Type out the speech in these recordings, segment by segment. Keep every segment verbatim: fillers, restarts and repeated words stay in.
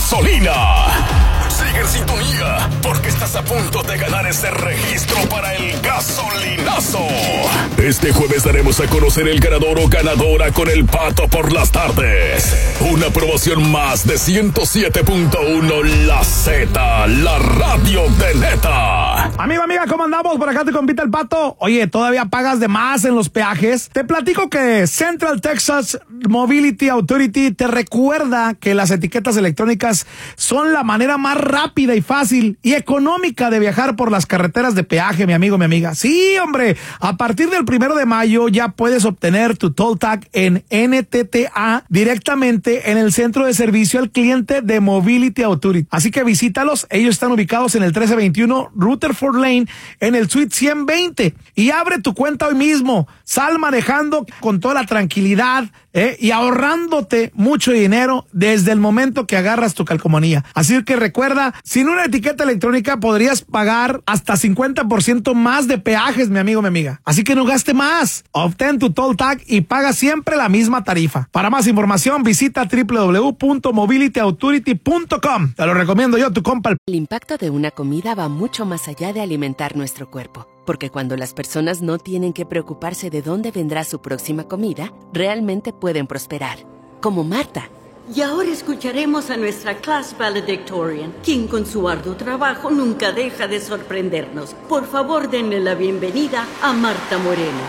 gasolina. Sigue en sintonía, porque estás a punto de ganar ese registro para el gasolinazo. Este jueves daremos a conocer el ganador o ganadora con el Pato por las tardes. Una promoción más de ciento siete punto uno La Z, la radio de neta. Amigo, amiga, ¿cómo andamos? Por acá te compita el Pato. Oye, ¿todavía pagas de más en los peajes? Te platico que Central Texas Mobility Authority te recuerda que las etiquetas electrónicas son la manera más rápida y fácil y económica de viajar por las carreteras de peaje, mi amigo, mi amiga. Sí, hombre, a partir del primero de mayo ya puedes obtener tu toll tag en N T T A directamente en el centro de servicio al cliente de Mobility Authority. Así que visítalos, ellos están ubicados en el trece veintiuno Rutherford Lane en el suite ciento veinte y abre tu cuenta hoy mismo. Sal manejando con toda la tranquilidad ¿eh? y ahorrándote mucho dinero desde el momento que agarras tu calcomanía. Así que recuerda, sin una etiqueta electrónica podrías pagar hasta cincuenta por ciento más de peajes, mi amigo, mi amiga. Así que no gaste más. Obtén tu toll tag y paga siempre la misma tarifa. Para más información visita doble u doble u doble u punto mobility authority punto com. Te lo recomiendo yo, tu compa. El impacto de una comida va mucho más allá de alimentar nuestro cuerpo. Porque cuando las personas no tienen que preocuparse de dónde vendrá su próxima comida, realmente pueden prosperar. Como Marta. Y ahora escucharemos a nuestra class valedictorian, quien con su arduo trabajo nunca deja de sorprendernos. Por favor, denle la bienvenida a Marta Moreno.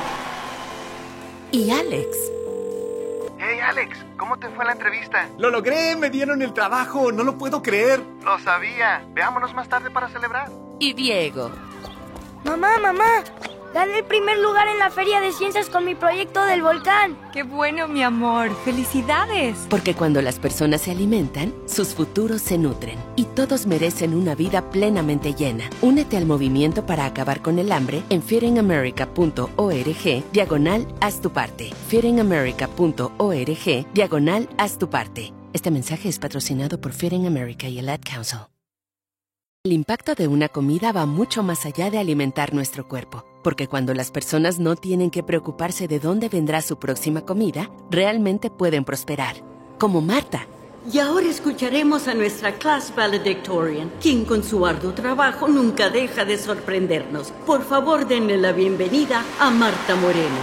Y Alex. Hey Alex, ¿cómo te fue la entrevista? Lo logré, me dieron el trabajo, no lo puedo creer. Lo sabía, veámonos más tarde para celebrar. Y Diego. Mamá, mamá, gané el primer lugar en la Feria de Ciencias con mi proyecto del volcán. ¡Qué bueno, mi amor! ¡Felicidades! Porque cuando las personas se alimentan, sus futuros se nutren. Y todos merecen una vida plenamente llena. Únete al movimiento para acabar con el hambre en feeding america punto org, diagonal, haz tu parte. feeding america punto org, diagonal, haz tu parte. Este mensaje es patrocinado por Feeding America y el Ad Council. El impacto de una comida va mucho más allá de alimentar nuestro cuerpo, porque cuando las personas no tienen que preocuparse de dónde vendrá su próxima comida, realmente pueden prosperar. Como Marta. Y ahora escucharemos a nuestra class valedictorian, quien con su arduo trabajo nunca deja de sorprendernos. Por favor, denle la bienvenida a Marta Moreno.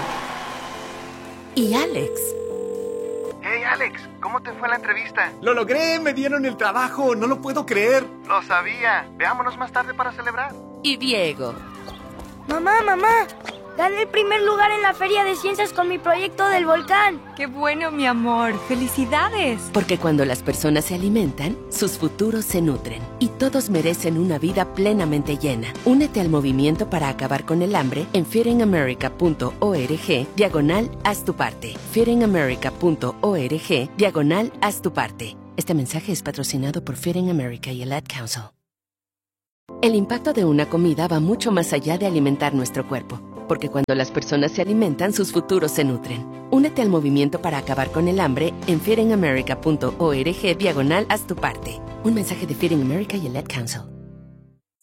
Y Alex. Hey Alex, ¿cómo te fue la entrevista? Lo logré, me dieron el trabajo, no lo puedo creer. Lo sabía, veámonos más tarde para celebrar. Y Diego. Mamá, mamá, gané el primer lugar en la Feria de Ciencias con mi proyecto del volcán. ¡Qué bueno, mi amor! ¡Felicidades! Porque cuando las personas se alimentan, sus futuros se nutren. Y todos merecen una vida plenamente llena. Únete al movimiento para acabar con el hambre en feeding america punto org, diagonal, haz tu parte. feeding america punto org, diagonal, haz tu parte. Este mensaje es patrocinado por Feeding America y el Ad Council. El impacto de una comida va mucho más allá de alimentar nuestro cuerpo. Porque cuando las personas se alimentan, sus futuros se nutren. Únete al movimiento para acabar con el hambre en feeding america punto org, diagonal, haz tu parte. Un mensaje de Feeding America y el Ad Council.